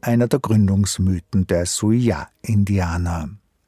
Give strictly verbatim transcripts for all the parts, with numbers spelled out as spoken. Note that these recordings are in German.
einer der Gründungsmythen der Suiá-Indianer.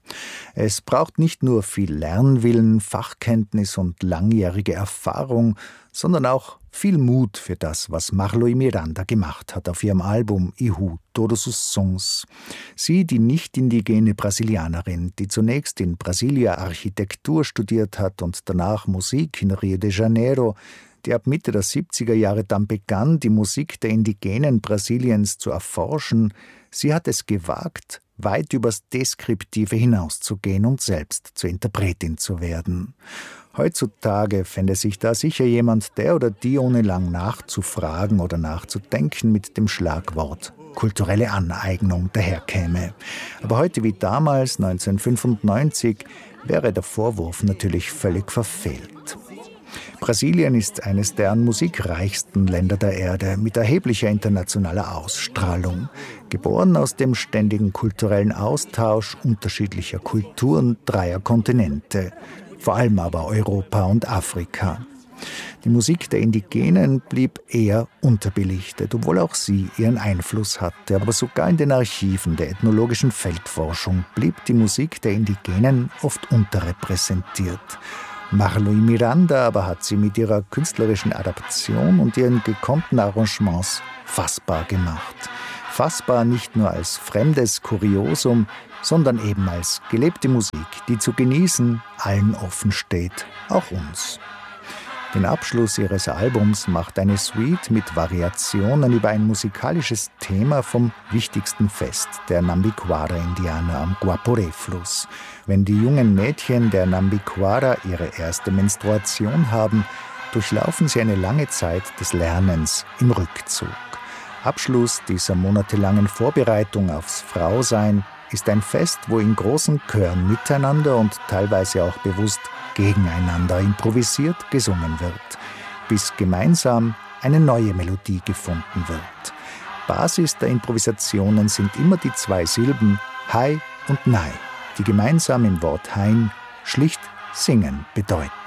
Es braucht nicht nur viel Lernwillen, Fachkenntnis und langjährige Erfahrung, sondern auch viel Mut für das, was Marloi Miranda gemacht hat auf ihrem Album Ihu Todos os Sons. Sie, die nicht-indigene Brasilianerin, die zunächst in Brasilia Architektur studiert hat und danach Musik in Rio de Janeiro, die ab Mitte der siebziger Jahre dann begann, die Musik der Indigenen Brasiliens zu erforschen, sie hat es gewagt, weit übers Deskriptive hinauszugehen und selbst zur Interpretin zu werden. Heutzutage fände sich da sicher jemand, der oder die ohne lang nachzufragen oder nachzudenken mit dem Schlagwort kulturelle Aneignung daherkäme. Aber heute wie damals, neunzehnhundertfünfundneunzig, wäre der Vorwurf natürlich völlig verfehlt. Brasilien ist eines der an Musik reichsten Länder der Erde mit erheblicher internationaler Ausstrahlung. Geboren aus dem ständigen kulturellen Austausch unterschiedlicher Kulturen dreier Kontinente, vor allem aber Europa und Afrika. Die Musik der Indigenen blieb eher unterbelichtet, obwohl auch sie ihren Einfluss hatte. Aber sogar in den Archiven der ethnologischen Feldforschung blieb die Musik der Indigenen oft unterrepräsentiert. Marloi Miranda aber hat sie mit ihrer künstlerischen Adaption und ihren gekonnten Arrangements fassbar gemacht. Fassbar nicht nur als fremdes Kuriosum, sondern eben als gelebte Musik, die zu genießen allen offen steht, auch uns. Den Abschluss ihres Albums macht eine Suite mit Variationen über ein musikalisches Thema vom wichtigsten Fest der Nambiquara-Indianer am Guaporé-Fluss. Wenn die jungen Mädchen der Nambiquara ihre erste Menstruation haben, durchlaufen sie eine lange Zeit des Lernens im Rückzug. Abschluss dieser monatelangen Vorbereitung aufs Frausein ist ein Fest, wo in großen Chören miteinander und teilweise auch bewusst gegeneinander improvisiert gesungen wird, bis gemeinsam eine neue Melodie gefunden wird. Basis der Improvisationen sind immer die zwei Silben Hai und Nai, die gemeinsam im Wort Hain schlicht singen bedeuten.